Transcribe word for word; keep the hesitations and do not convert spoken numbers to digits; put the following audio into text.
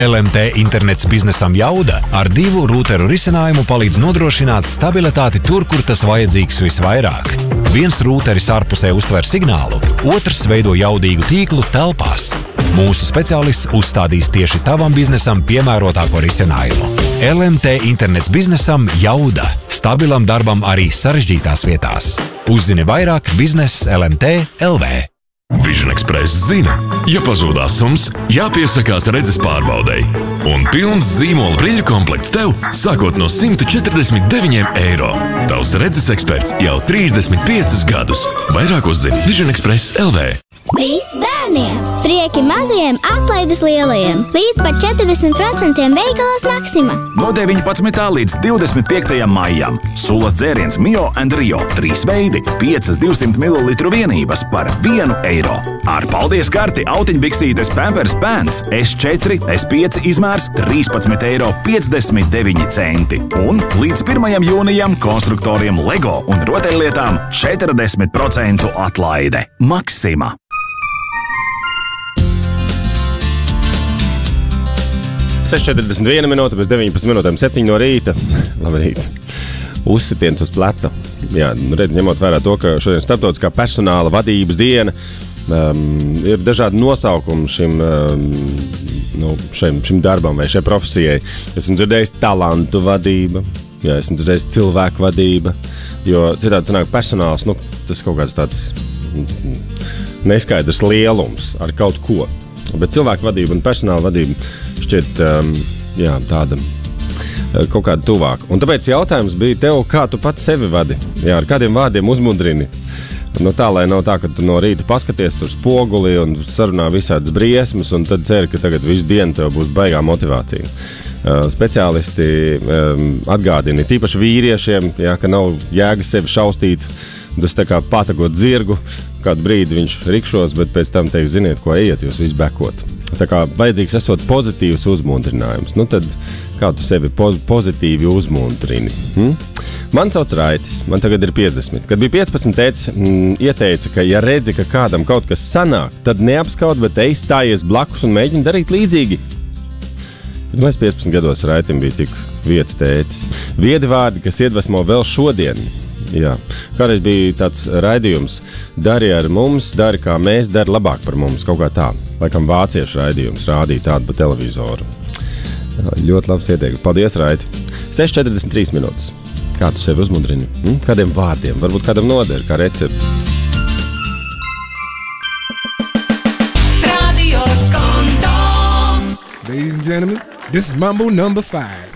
L M T internets biznesam Jauda ar divu rūteru risinājumu palīdz nodrošināt stabilitāti tur, kur tas vajadzīgs visvairāk. Viens rūteris ārpusē uztver signālu, otrs veido jaudīgu tīklu telpās. Mūsu speciālists uzstādīs tieši tavam biznesam piemērotāko risinājumu. L M T internets biznesam Jauda. Stabilam darbam arī sarežģītās vietās. Uzzini vairāk biznes L M T L V. Vision Express zina, ja pazūdās sums, jāpiesakās redzes pārbaudei. Un pilns zīmola brīļu komplekts tev, sākot no simt četrdesmit deviņi eiro. Tavs redzes eksperts jau trīsdesmit piecus gadus. Vairāk uzzini Vision Express L V. Viss bērniem! Prieki mazajiem, atlaides lielajiem! Līdz pat četrdesmit procentiem veikalos Maxima! No deviņpadsmitā līdz divdesmit piektajam maijam. Sulas dzēriens Mio and Rio. Trīs veidi, piecas divsimt mililitru vienības par vienu eiro. Ar paldies karti autiņbiksītes Pampers Pants S četri, S pieci izmērs trīspadsmit eiro piecdesmit deviņi centi. Un līdz pirmajam jūnijam konstruktoriem Lego un rotaļlietām četrdesmit procentu atlaide. Maxima! seši četrdesmit viena minūte, bez deviņpadsmit minūtēm, septiņi no rīta. Labrīt. Uzsitiens uz pleca. Jā, redz, ņemot vērā to, ka šodien starptautiskā personāla vadības diena, um, ir dažādi nosaukumi šim, um, nu, šim, šim darbam vai šai profesijai. Esmu dzirdējis talantu vadība, jā, esmu dzirdējis cilvēku vadība, jo citādi sanāk personāls, nu, tas kaut kāds tāds neskaidrs lielums ar kaut ko. Bet cilvēku vadība un personāla vadība šķiet um, jā, tāda kaut kāda tuvāka. Un tāpēc jautājums bija tev, kā tu pats sevi vadi? Jā, ar kādiem vārdiem uzmundrini? Nu tā, lai nav tā, ka tu no rīta paskaties tur spoguli un sarunā visādas briesmas un tad ceri, ka tagad visu dienu tev būs baigā motivācija. Uh, speciālisti um, atgādina, tīpaši vīriešiem, jā, ka nav jēga sevi šaustīt, tas tā kā patagot zirgu, kādu brīdi viņš rikšos, bet pēc tam teiks, ziniet, ko ejiet, jūs visu bekot. Tā kā vajadzīgs esot pozitīvs uzmundrinājums. Nu tad kā tu sevi poz pozitīvi uzmundrini? Hm? Man sauc Raitis, man tagad ir piecdesmit. Kad bija piecpadsmit, tētis mm, ieteica, ka ja redzi, ka kādam kaut kas sanāk, tad neapskaut, bet ej stājies blakus un mēģini darīt līdzīgi. Bet mēs piecpadsmit gados Raitim bija tik vietas tētis. Viedi vārdi, kas iedvesmo vēl šodien. Jā. Kādreiz bija tāds raidījums, dari ar mums, dari kā mēs, dari labāk par mums, kaut kā tā. Laikam vāciešu raidījums rādīja tādu pa televizoru. Jā, ļoti labs ieteikums. Paldies, Raiti. seši četrdesmit trīs minūtes. Kā tu sevi uzmundrini? Hm? Kādiem vārdiem? Varbūt kādam noder, kā recepti. Ladies and gentlemen, this is Mambo number five.